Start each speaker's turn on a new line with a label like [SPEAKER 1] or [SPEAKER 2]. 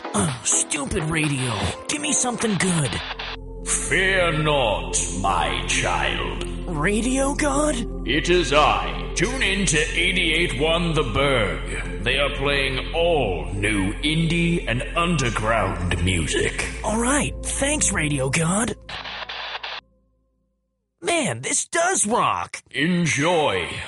[SPEAKER 1] Oh, stupid radio. Give me something good.
[SPEAKER 2] Fear not, my child.
[SPEAKER 1] Radio God?
[SPEAKER 2] It is I. Tune in to 88.1 The Berg. They are playing all new indie and underground music.
[SPEAKER 1] All right, thanks, Radio God. Man, this does rock.
[SPEAKER 2] Enjoy